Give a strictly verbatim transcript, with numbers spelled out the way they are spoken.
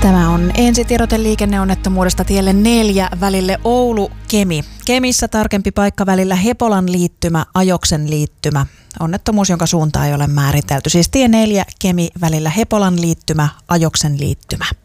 Tämä on ensitiedote liikenneonnettomuudesta tielle neljä välille Oulu-Kemi. Kemissä tarkempi paikka välillä Hepolan liittymä, Ajoksen liittymä. Onnettomuus, jonka suuntaa ei ole määritelty. Siis tie neljä Kemi välillä Hepolan liittymä, Ajoksen liittymä.